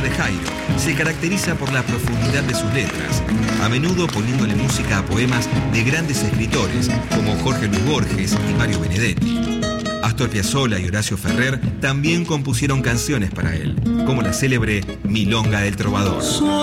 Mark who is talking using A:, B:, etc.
A: de Jairo se caracteriza por la profundidad de sus letras, a menudo poniéndole música a poemas de grandes escritores como Jorge Luis Borges y Mario Benedetti. Astor Piazzolla y Horacio Ferrer también compusieron canciones para él, como la célebre Milonga del Trovador.